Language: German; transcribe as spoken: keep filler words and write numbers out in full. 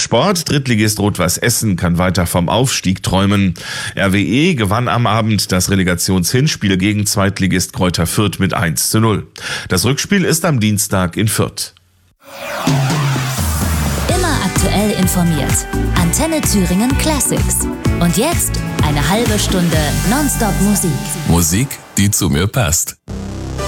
Sport. Drittligist Rot-Weiß Essen kann weiter vom Aufstieg träumen. R W E gewann am Abend das Relegationshinspiel gegen Zweitligist Greuther Fürth mit eins zu null. Das Rückspiel ist am Dienstag in Fürth. Immer aktuell informiert. Antenne Thüringen Classics. Und jetzt eine halbe Stunde Nonstop Musik. Musik, die zu mir passt.